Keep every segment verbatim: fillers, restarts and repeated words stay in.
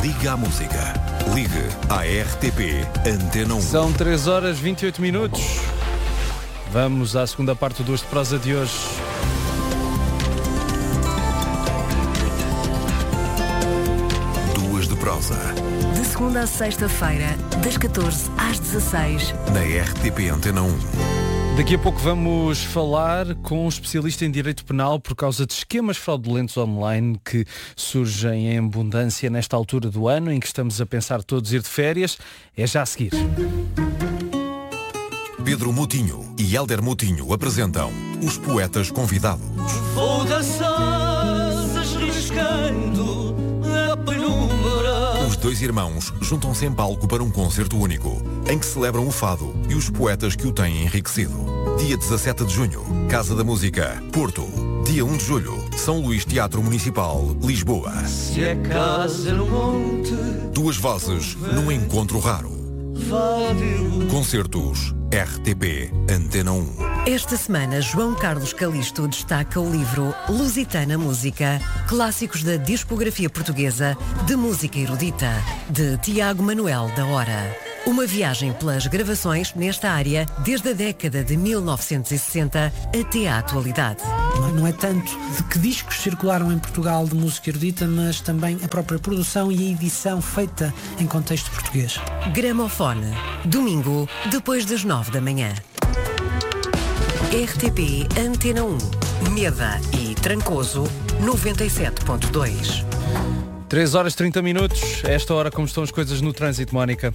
Liga à música. Ligue à R T P Antena um. São três horas e vinte e oito minutos. Vamos à segunda parte do Duas de Prosa de hoje. Duas de Prosa. De segunda a sexta-feira, das catorze às dezasseis. Na R T P Antena um. Daqui a pouco vamos falar com um especialista em direito penal por causa de esquemas fraudulentos online que surgem em abundância nesta altura do ano em que estamos a pensar todos ir de férias. É já a seguir. Pedro Moutinho e Hélder Moutinho apresentam Os Poetas Convidados. Vou dançar riscando a penumbra. Os dois irmãos juntam-se em palco para um concerto único, em que celebram o fado e os poetas que o têm enriquecido. Dia dezassete de junho, Casa da Música, Porto. Dia um de julho, São Luís Teatro Municipal, Lisboa. Se é casa no monte, Duas vozes num encontro raro. vádio. Concertos R T P Antena um. Esta semana, João Carlos Calisto destaca o livro Lusitana Música, clássicos da discografia portuguesa de música erudita, de Tiago Manuel da Hora. Uma viagem pelas gravações nesta área desde a década de mil novecentos e sessenta até à atualidade. Não é tanto de que discos circularam em Portugal de música erudita, mas também a própria produção e a edição feita em contexto português. Gramofone, domingo, depois das nove da manhã. R T P Antena um, Meda e Trancoso, noventa e sete ponto dois. três horas e trinta minutos. A esta hora, como estão as coisas no trânsito, Mónica?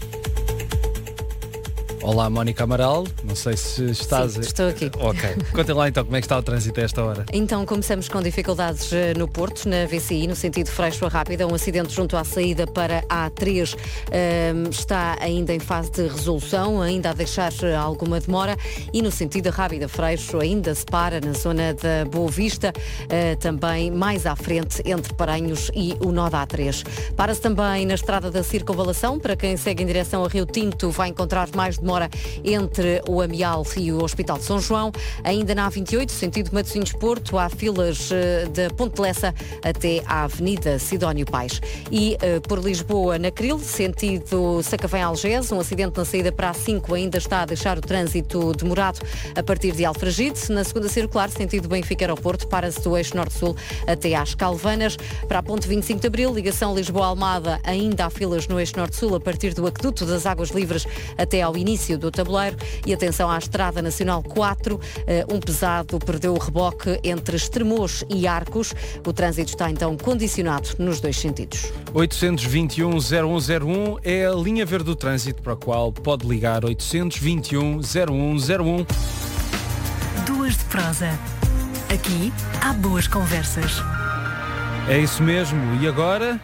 Olá, Mónica Amaral, não sei se estás... Sim, estou aqui. Ok, conta lá então como é que está o trânsito a esta hora. Então começamos com dificuldades eh, no Porto, na V C I, no sentido Freixo a Rápida. Um acidente junto à saída para a A três eh, está ainda em fase de resolução, ainda a deixar eh, alguma demora. E no sentido Rápida Freixo ainda se para na zona da Boa Vista, eh, também mais à frente entre Paranhos e o nó da A três. Para-se também na estrada da Circunvalação, para quem segue em direção a Rio Tinto vai encontrar mais demora entre o Amial e o Hospital de São João. Ainda na A vinte e oito, sentido Matosinhos-Porto, há filas uh, da Ponte de Lessa até à Avenida Sidónio Pais. E uh, por Lisboa, na Cril, sentido Sacavém-Algés, um acidente na saída para a cinco ainda está a deixar o trânsito demorado a partir de Alfragide. Na segunda circular, sentido Benfica-Aeroporto, para-se do eixo norte-sul até às Calvanas. Para a Ponte vinte e cinco de Abril, ligação Lisboa-Almada, ainda há filas no eixo norte-sul a partir do Aqueduto das Águas Livres até ao início do tabuleiro. E atenção à Estrada Nacional quatro, um pesado perdeu o reboque entre Estremoz e Arcos. O trânsito está então condicionado nos dois sentidos. oitocentos e vinte e um, zero um zero um é a linha verde do trânsito para a qual pode ligar oitocentos e vinte e um, zero um zero um. Duas de Prosa. Aqui há boas conversas. É isso mesmo. E agora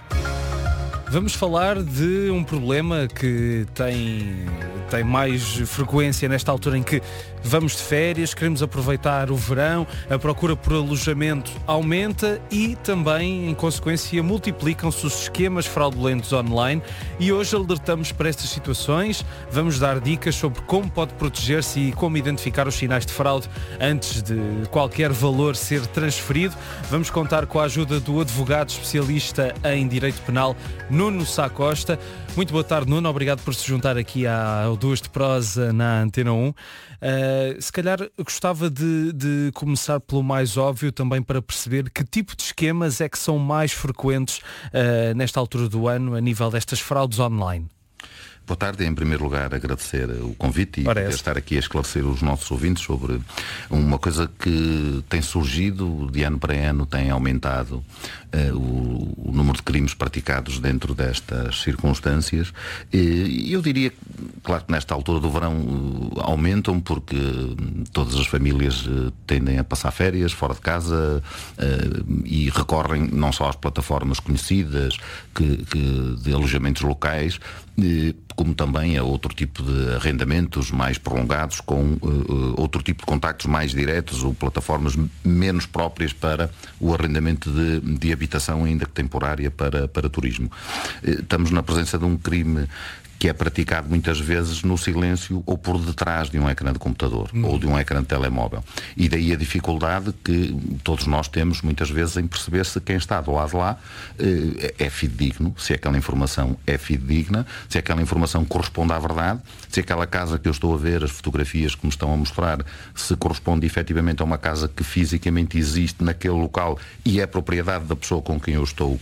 vamos falar de um problema que tem, tem mais frequência nesta altura em que vamos de férias, queremos aproveitar o verão, a procura por alojamento aumenta e também, em consequência, multiplicam-se os esquemas fraudulentos online e hoje alertamos para estas situações, vamos dar dicas sobre como pode proteger-se e como identificar os sinais de fraude antes de qualquer valor ser transferido. Vamos contar com a ajuda do advogado especialista em Direito Penal, Nuno Sá Costa. Muito boa tarde, Nuno. Obrigado por se juntar aqui ao Duas de Prosa na Antena um. Uh, se calhar gostava de, de começar pelo mais óbvio também para perceber que tipo de esquemas é que são mais frequentes uh, nesta altura do ano a nível destas fraudes online. Boa tarde. Em primeiro lugar, agradecer o convite e poder estar aqui a esclarecer os nossos ouvintes sobre uma coisa que tem surgido de ano para ano, tem aumentado uh, o, o número de crimes praticados dentro destas circunstâncias. E eu diria, claro que nesta altura do verão uh, aumentam porque todas as famílias uh, tendem a passar férias fora de casa uh, e recorrem não só às plataformas conhecidas que, que de alojamentos locais, como também a outro tipo de arrendamentos mais prolongados com uh, outro tipo de contactos mais diretos ou plataformas menos próprias para o arrendamento de, de habitação, ainda que temporária, para, para turismo. Estamos na presença de um crime que é praticado muitas vezes no silêncio ou por detrás de um ecrã de computador hum. ou de um ecrã de telemóvel. E daí a dificuldade que todos nós temos muitas vezes em perceber se quem está do lado de lá eh, é fidedigno, se aquela informação é fidedigna, se aquela informação corresponde à verdade, se aquela casa que eu estou a ver, as fotografias que me estão a mostrar, se corresponde efetivamente a uma casa que fisicamente existe naquele local e é propriedade da pessoa com quem eu estou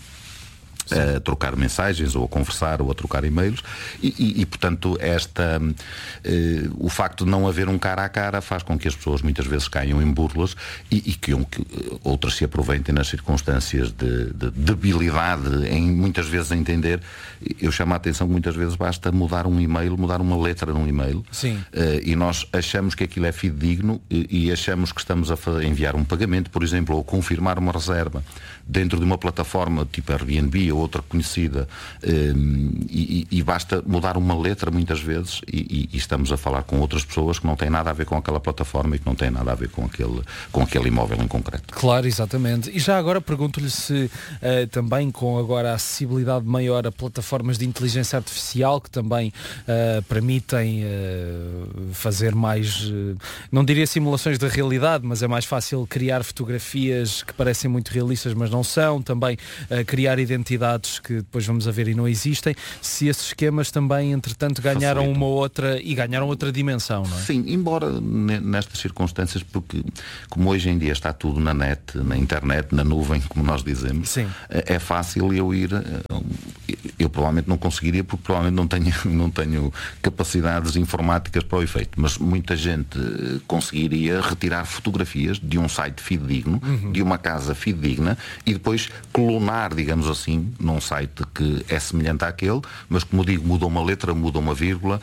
a trocar mensagens ou a conversar ou a trocar e-mails e, e, e portanto esta eh, o facto de não haver um cara a cara faz com que as pessoas muitas vezes caiam em burlas e, e que, um, que outras se aproveitem nas circunstâncias de, de debilidade em muitas vezes entender. Eu chamo a atenção que muitas vezes basta mudar um e-mail, mudar uma letra num e-mail. Sim. Eh, e nós achamos que aquilo é fidedigno e, e achamos que estamos a enviar um pagamento, por exemplo, ou confirmar uma reserva dentro de uma plataforma tipo Airbnb ou outra conhecida um, e, e basta mudar uma letra muitas vezes e, e, e estamos a falar com outras pessoas que não têm nada a ver com aquela plataforma e que não têm nada a ver com aquele, com aquele imóvel em concreto. Claro, exatamente. E já agora pergunto-lhe se uh, também com agora a acessibilidade maior a plataformas de inteligência artificial que também uh, permitem uh, fazer mais, uh, não diria simulações da realidade, mas é mais fácil criar fotografias que parecem muito realistas mas não são, também uh, criar identidades que depois vamos a ver e não existem, se esses esquemas também entretanto ganharam Facilito. uma outra e ganharam outra dimensão, não é? Sim, embora nestas circunstâncias, porque como hoje em dia está tudo na net, na internet, na nuvem, como nós dizemos, Sim. é fácil eu ir, eu provavelmente não conseguiria porque provavelmente não tenho, não tenho capacidades informáticas para o efeito, mas muita gente conseguiria retirar fotografias de um site fidedigno, uhum. de uma casa fidedigna e depois clonar, digamos assim, num site que é semelhante àquele, mas como digo, muda uma letra, muda uma vírgula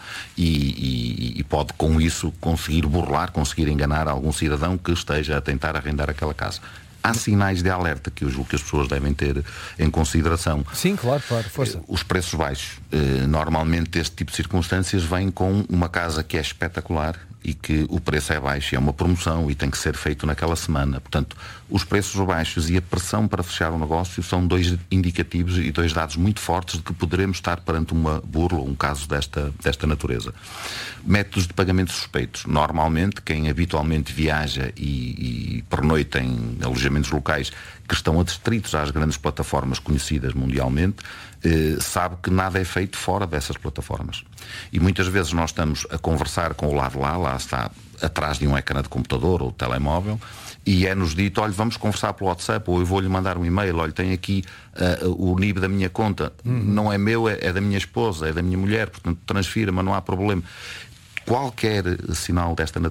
e, e, e pode com isso conseguir burlar, conseguir enganar algum cidadão que esteja a tentar arrendar aquela casa. Há sinais de alerta que eu julgo que as pessoas devem ter em consideração. Sim, claro, claro, força. Os preços baixos. Normalmente este tipo de circunstâncias vem com uma casa que é espetacular e que o preço é baixo, é uma promoção e tem que ser feito naquela semana. Portanto, os preços baixos e a pressão para fechar o negócio são dois indicativos e dois dados muito fortes de que poderemos estar perante uma burla, um caso desta, desta natureza. Métodos de pagamento suspeitos. Normalmente, quem habitualmente viaja e, e pernoita em alojamentos locais que estão adstritos às grandes plataformas conhecidas mundialmente, eh, sabe que nada é feito fora dessas plataformas. E muitas vezes nós estamos a conversar com o lado de lá, lá está atrás de um ecrã de computador ou de telemóvel, e é-nos dito, olha, vamos conversar pelo WhatsApp, ou eu vou-lhe mandar um e-mail, olha, tem aqui uh, o N I B da minha conta, uhum. não é meu, é, é da minha esposa, é da minha mulher, portanto transfira, mas não há problema. Qualquer sinal desta natureza